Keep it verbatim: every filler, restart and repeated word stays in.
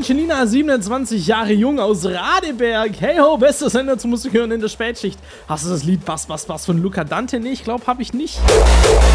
Angelina, siebenundzwanzig Jahre jung aus Radeberg. Hey ho, bester Sender zur Musik hören in der Spätschicht. Hast du das Lied Bass, Bass, Bass von Luca Dante? Nee, ich glaube, habe ich nicht.